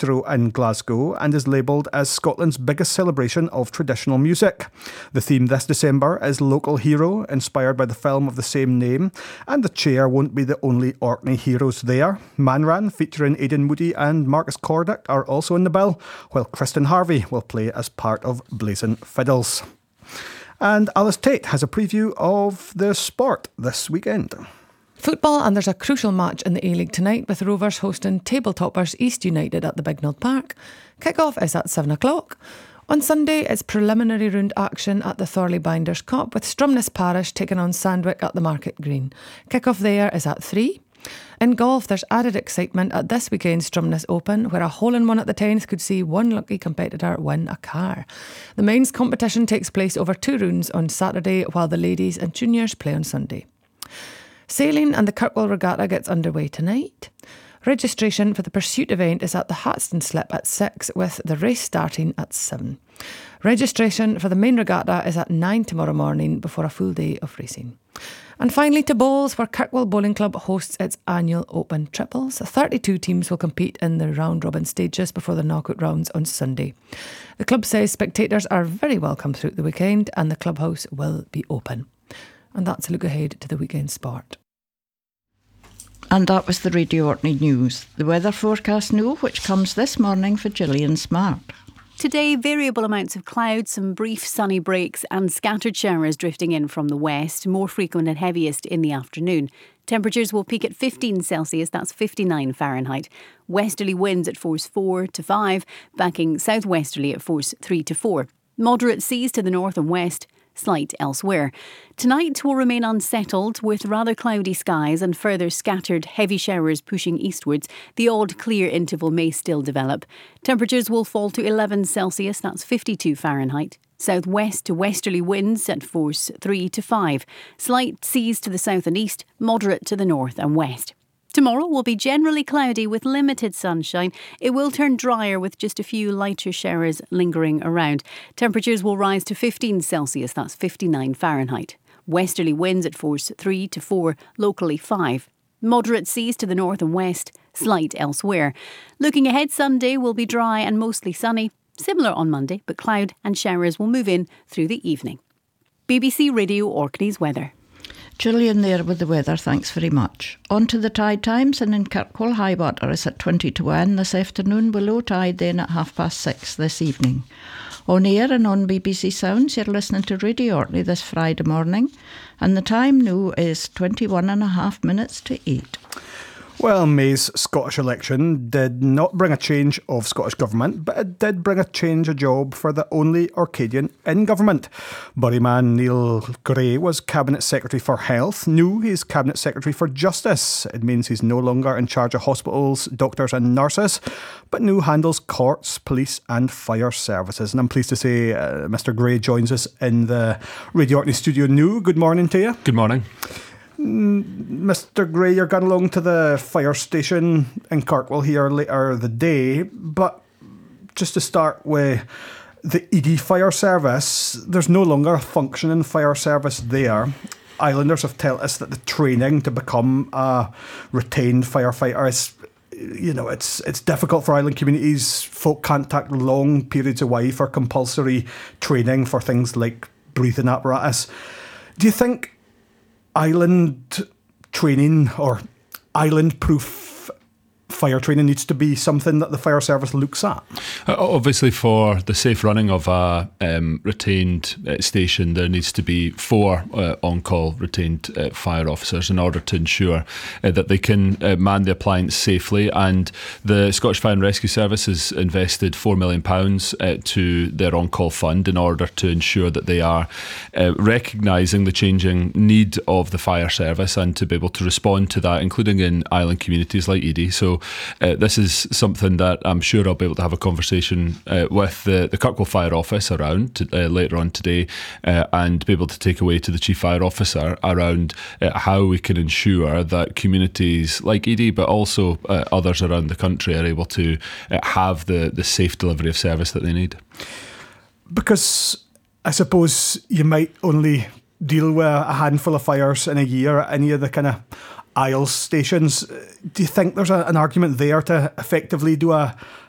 Cathedral in Glasgow and is labelled as Scotland's biggest celebration of traditional music. The theme this December is Local Hero, inspired by the film of the same name, and the chair won't be the only Orkney heroes there. Manran, featuring Aidan Moody and Marcus Cordick, are also in the bill, while Kristen Harvey will play as part of Blazing Fiddles. And Alice Tate has a preview of the sport this weekend. Football, and there's a crucial match in the A-League tonight with Rovers hosting table-toppers East United at the Bignell Park. Kick-off is at 7 o'clock. On Sunday, it's preliminary round action at the Thorley Binders Cup with Stromness Parish taking on Sandwick at the Market Green. Kick-off there is at 3. In golf, there's added excitement at this weekend's Stromness Open, where a hole-in-one at the 10th could see one lucky competitor win a car. The men's competition takes place over 2 rounds on Saturday, while the ladies and juniors play on Sunday. Sailing and the Kirkwall Regatta gets underway tonight. Registration for the Pursuit event is at the Hatston Slip at 6, with the race starting at 7. Registration for the main regatta is at 9 tomorrow morning before a full day of racing. And finally to bowls, where Kirkwall Bowling Club hosts its annual Open Triples. 32 teams will compete in the round-robin stages before the knockout rounds on Sunday. The club says spectators are very welcome throughout the weekend and the clubhouse will be open. And that's a look ahead to the weekend sport. And that was the Radio Orkney News. The weather forecast now, which comes this morning for Gillian Smart. Today, variable amounts of cloud, some brief sunny breaks and scattered showers drifting in from the west, more frequent and heaviest in the afternoon. Temperatures will peak at 15 Celsius, that's 59 Fahrenheit. Westerly winds at force 4 to 5, backing southwesterly at force 3 to 4. Moderate seas to the north and west, slight elsewhere. Tonight will remain unsettled with rather cloudy skies and further scattered heavy showers pushing eastwards. The odd clear interval may still develop. Temperatures will fall to 11 Celsius, that's 52 Fahrenheit. Southwest to westerly winds at force 3 to 5. Slight seas to the south and east, moderate to the north and west. Tomorrow will be generally cloudy with limited sunshine. It will turn drier with just a few lighter showers lingering around. Temperatures will rise to 15 Celsius, that's 59 Fahrenheit. Westerly winds at force 3 to 4, locally 5. Moderate seas to the north and west, slight elsewhere. Looking ahead, Sunday will be dry and mostly sunny. Similar on Monday, but cloud and showers will move in through the evening. BBC Radio Orkney's weather. Gillian there with the weather, thanks very much. On to the tide times, and in Kirkwall, high water is at 20 to 1 this afternoon, with low tide then at 6:30 this evening. On air and on BBC Sounds, you're listening to Radio Orkney this Friday morning, and the time now is 21.5 to 8. Well, May's Scottish election did not bring a change of Scottish government, but it did bring a change of job for the only Orcadian in government. Buryman Neil Gray was Cabinet Secretary for Health. Now he's Cabinet Secretary for Justice. It means he's no longer in charge of hospitals, doctors and nurses, but now handles courts, police and fire services. And I'm pleased to say Mr Gray joins us in the Radio Orkney studio now. Good morning to you. Good morning. Mr Gray, you're going along to the fire station in Kirkwall here later the day, but just to start with the Edy Fire Service, there's no longer a functioning fire service there. Islanders have told us that the training to become a retained firefighter is, it's difficult for island communities. Folk can't take long periods away for compulsory training for things like breathing apparatus. Do you think island training or island-proof fire training needs to be something that the fire service looks at? Obviously, for the safe running of a retained station, there needs to be 4 on-call retained fire officers in order to ensure that they can man the appliance safely. And the Scottish Fire and Rescue Service has invested £4 million to their on-call fund in order to ensure that they are recognising the changing need of the fire service and to be able to respond to that, including in island communities like Edy. So this is something that I'm sure I'll be able to have a conversation with the Kirkwall Fire Office around later on today and be able to take away to the Chief Fire Officer around how we can ensure that communities like Edy, but also others around the country, are able to have the safe delivery of service that they need. Because I suppose you might only deal with a handful of fires in a year at any of the kind of Isles stations. Do you think there's an argument there to effectively do a